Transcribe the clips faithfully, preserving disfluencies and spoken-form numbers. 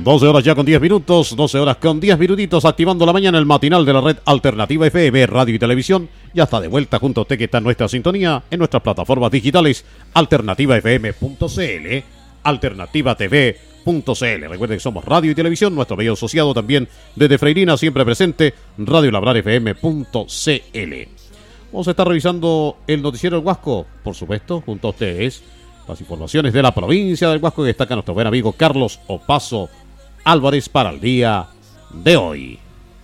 doce horas ya con diez minutos, doce horas con diez minutitos, activando la mañana el matinal de la red Alternativa F M, radio y televisión. Ya está de vuelta junto a usted que está en nuestra sintonía, en nuestras plataformas digitales, alternativa f m punto c l, alternativa t v punto c l. Recuerden que somos radio y televisión, nuestro medio asociado también desde Freirina, siempre presente, radio labrar f m punto c l. Vamos a estar revisando el noticiero del Huasco, por supuesto, junto a ustedes. Las informaciones de la provincia del Huasco que destaca nuestro buen amigo Carlos Opaso Álvarez para el día de hoy.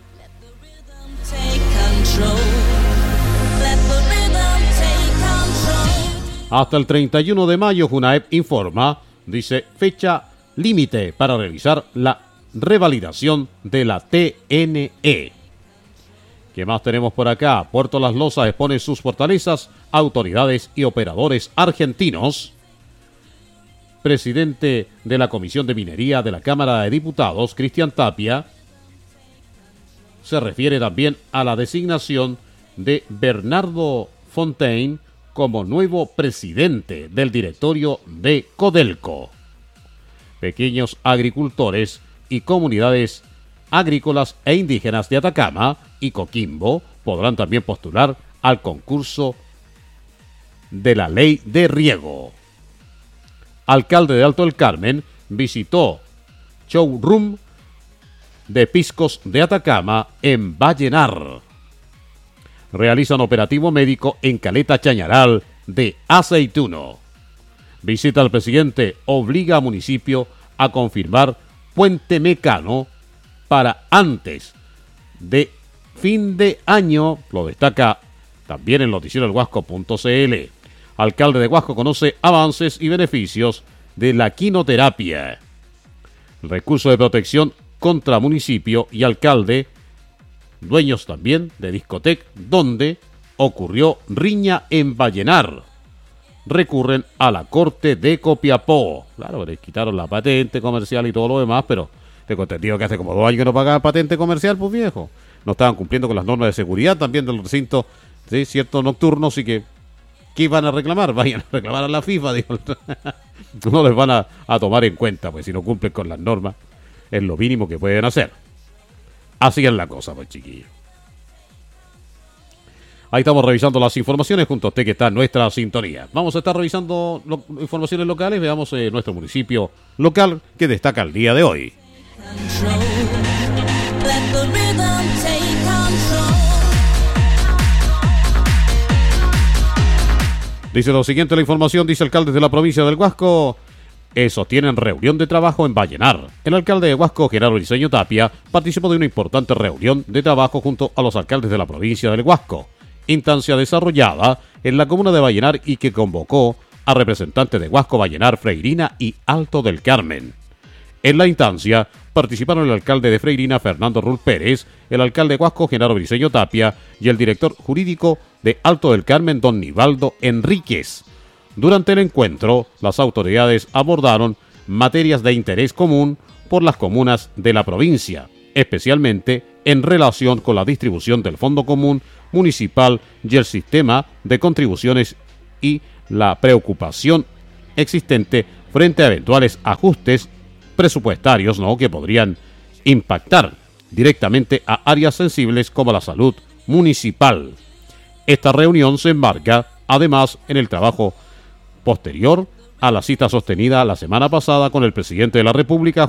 Hasta el treinta y uno de mayo, Junaep informa, dice, fecha límite para realizar la revalidación de la T N E. ¿Qué más tenemos por acá? Puerto Las Losas expone sus fortalezas, autoridades y operadores argentinos. Presidente de la Comisión de Minería de la Cámara de Diputados, Cristian Tapia, se refiere también a la designación de Bernardo Fontaine como nuevo presidente del directorio de Codelco. Pequeños agricultores y comunidades agrícolas e indígenas de Atacama y Coquimbo podrán también postular al concurso de la ley de riego. Alcalde de Alto del Carmen visitó showroom de piscos de Atacama en Vallenar. Realizan operativo médico en Caleta Chañaral de Aceituno. Visita al presidente obliga a municipio a confirmar puente mecano para antes de fin de año. Lo destaca también el noticiero el huasco punto c l. Alcalde de Huasco conoce avances y beneficios de la quinoterapia. Recurso de protección contra municipio y alcalde, dueños también de discoteca, donde ocurrió riña en Vallenar. Recurren a la corte de Copiapó. Claro, les quitaron la patente comercial y todo lo demás, pero tengo entendido que hace como dos años que no pagaban patente comercial, pues viejo. No estaban cumpliendo con las normas de seguridad también del recinto, ¿sí? Ciertos nocturnos, y que ¿qué van a reclamar? Vayan a reclamar a la FIFA, digo. No les van a, a tomar en cuenta, pues si no cumplen con las normas, es lo mínimo que pueden hacer. Así es la cosa, pues chiquillos. Ahí estamos revisando las informaciones junto a usted que está en nuestra sintonía. Vamos a estar revisando lo, informaciones locales. Veamos eh, nuestro municipio local que destaca el día de hoy. Dice lo siguiente la información, dice alcaldes de la provincia del Huasco, eh, sostienen reunión de trabajo en Vallenar. El alcalde de Huasco, Gerardo Briceño Tapia, participó de una importante reunión de trabajo junto a los alcaldes de la provincia del Huasco, instancia desarrollada en la comuna de Vallenar y que convocó a representantes de Huasco, Vallenar, Freirina y Alto del Carmen. En la instancia participaron el alcalde de Freirina, Fernando Rull Pérez, el alcalde de Huasco, Genaro Briceño Tapia, y el director jurídico de Alto del Carmen, don Nivaldo Enríquez. Durante el encuentro, las autoridades abordaron materias de interés común por las comunas de la provincia, especialmente en relación con la distribución del Fondo Común Municipal y el sistema de contribuciones y la preocupación existente frente a eventuales ajustes presupuestarios, ¿no?, que podrían impactar directamente a áreas sensibles como la salud municipal. Esta reunión se enmarca, además, en el trabajo posterior a la cita sostenida la semana pasada con el presidente de la República,